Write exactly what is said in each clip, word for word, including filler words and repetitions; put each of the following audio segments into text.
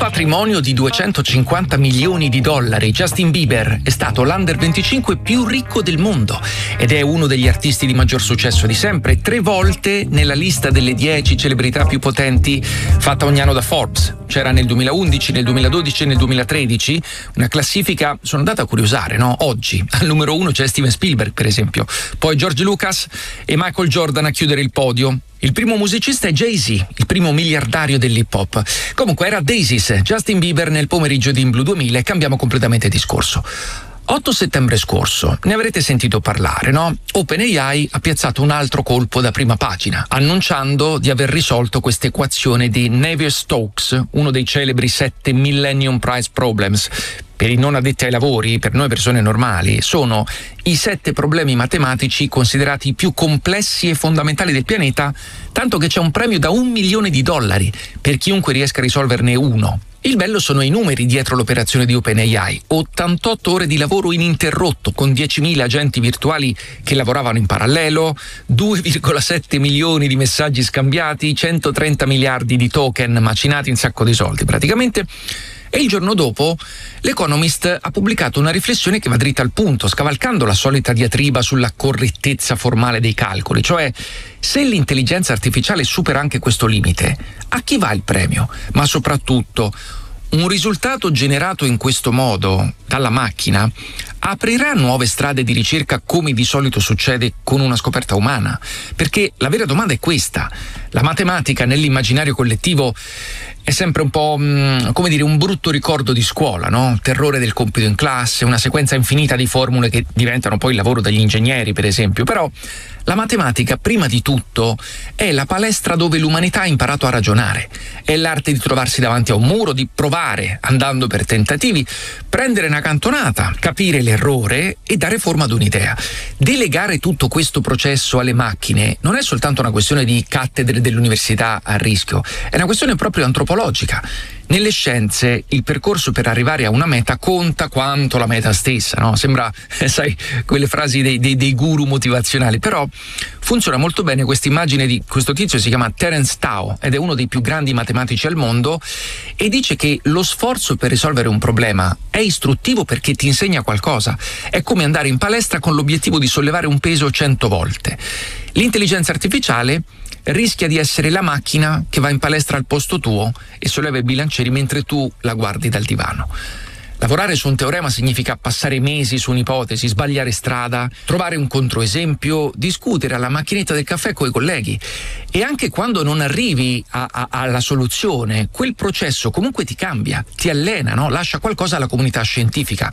patrimonio di duecentocinquanta milioni di dollari, Justin Bieber è stato l'under venticinque più ricco del mondo ed è uno degli artisti di maggior successo di sempre, tre volte nella lista delle dieci celebrità più potenti fatta ogni anno da Forbes. C'era nel duemilaundici, nel duemiladodici e nel duemilatredici una classifica, sono andata a curiosare, no? Oggi al numero uno c'è Steven Spielberg, per esempio, poi George Lucas e Michael Jordan a chiudere il podio. Il primo musicista è Jay-Z, il primo miliardario dell'hip hop. Comunque era Daisies, Justin Bieber nel pomeriggio di In Blue duemila e cambiamo completamente discorso. otto settembre scorso, ne avrete sentito parlare, no? OpenAI ha piazzato un altro colpo da prima pagina, annunciando di aver risolto questa equazione di Navier-Stokes, uno dei celebri sette Millennium Prize Problems. Per i non addetti ai lavori, per noi persone normali, sono i sette problemi matematici considerati i più complessi e fondamentali del pianeta, tanto che c'è un premio da un milione di dollari per chiunque riesca a risolverne uno. Il bello sono i numeri dietro l'operazione di OpenAI: ottantotto ore di lavoro ininterrotto con diecimila agenti virtuali che lavoravano in parallelo, due virgola sette milioni di messaggi scambiati, centotrenta miliardi di token macinati, un sacco di soldi praticamente. E il giorno dopo l'Economist ha pubblicato una riflessione che va dritta al punto, scavalcando la solita diatriba sulla correttezza formale dei calcoli, cioè se l'intelligenza artificiale supera anche questo limite, a chi va il premio? Ma soprattutto, un risultato generato in questo modo dalla macchina aprirà nuove strade di ricerca come di solito succede con una scoperta umana? Perché la vera domanda è questa: la matematica nell'immaginario collettivo è sempre un po', mh, come dire, un brutto ricordo di scuola, no? Terrore del compito in classe, una sequenza infinita di formule che diventano poi il lavoro degli ingegneri, per esempio. Però la matematica, prima di tutto, è la palestra dove l'umanità ha imparato a ragionare. È l'arte di trovarsi davanti a un muro, di provare, andando per tentativi, prendere una cantonata, capire l'errore e dare forma ad un'idea. Delegare tutto questo processo alle macchine non è soltanto una questione di cattedre dell'università a rischio, è una questione proprio antropologica. Nelle scienze il percorso per arrivare a una meta conta quanto la meta stessa, no? Sembra, eh, sai, quelle frasi dei, dei, dei guru motivazionali, però funziona molto bene questa immagine di questo tizio, si chiama Terence Tao ed è uno dei più grandi matematici al mondo e dice che lo sforzo per risolvere un problema è istruttivo perché ti insegna qualcosa. È come andare in palestra con l'obiettivo di sollevare un peso cento volte. L'intelligenza artificiale rischia di essere la macchina che va in palestra al posto tuo e solleva i bilancieri mentre tu la guardi dal divano. Lavorare su un teorema significa passare mesi su un'ipotesi, sbagliare strada, trovare un controesempio, discutere alla macchinetta del caffè coi colleghi. E anche quando non arrivi a, a, alla soluzione, quel processo comunque ti cambia, ti allena, no? Lascia qualcosa alla comunità scientifica.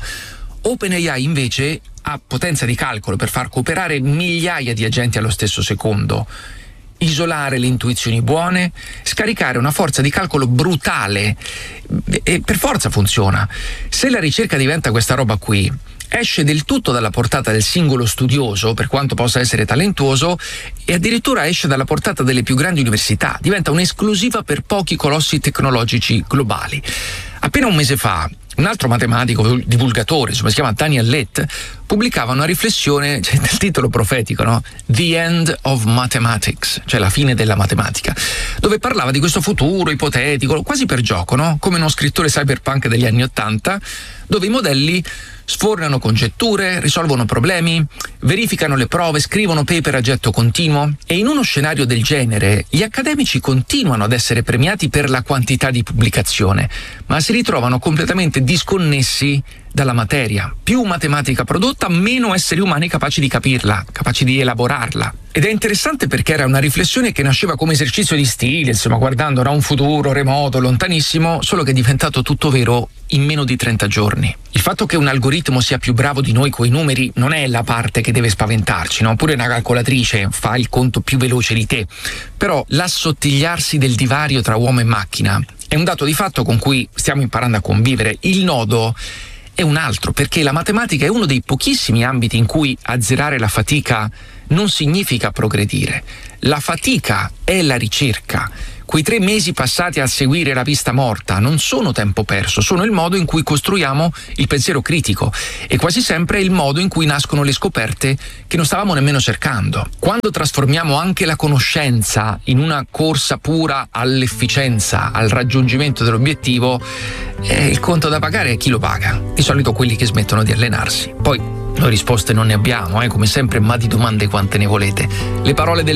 OpenAI invece ha potenza di calcolo per far cooperare migliaia di agenti allo stesso secondo, isolare le intuizioni buone, scaricare una forza di calcolo brutale e per forza funziona. Se la ricerca diventa questa roba qui, esce del tutto dalla portata del singolo studioso, per quanto possa essere talentuoso, e addirittura esce dalla portata delle più grandi università, diventa un'esclusiva per pochi colossi tecnologici globali. Appena un mese fa un altro matematico divulgatore, insomma, si chiama Daniel Lett, pubblicava una riflessione, cioè, del titolo profetico, no? The End of Mathematics, cioè la fine della matematica, dove parlava di questo futuro ipotetico, quasi per gioco, no? Come uno scrittore cyberpunk degli anni Ottanta, dove i modelli sfornano congetture, risolvono problemi, verificano le prove, scrivono paper a getto continuo. E in uno scenario del genere gli accademici continuano ad essere premiati per la quantità di pubblicazione, ma si ritrovano completamente disconnessi dalla materia. Più matematica prodotta, meno esseri umani capaci di capirla, capaci di elaborarla. Ed è interessante perché era una riflessione che nasceva come esercizio di stile, insomma, guardando a un futuro remoto, lontanissimo, solo che è diventato tutto vero in meno di trenta giorni. Il fatto che un algoritmo sia più bravo di noi coi numeri non è la parte che deve spaventarci, no? Oppure una calcolatrice fa il conto più veloce di te. Però l'assottigliarsi del divario tra uomo e macchina è un dato di fatto con cui stiamo imparando a convivere. Il nodo è un altro, perché la matematica è uno dei pochissimi ambiti in cui azzerare la fatica non significa progredire. La fatica è la ricerca, Quei tre mesi passati a seguire la pista morta non sono tempo perso, sono il modo in cui costruiamo il pensiero critico e quasi sempre è il modo in cui nascono le scoperte che non stavamo nemmeno cercando. Quando trasformiamo anche la conoscenza in una corsa pura all'efficienza, al raggiungimento dell'obiettivo, eh, il conto da pagare è chi lo paga. Di solito quelli che smettono di allenarsi. Poi noi risposte non ne abbiamo, eh, come sempre, ma di domande quante ne volete. Le parole del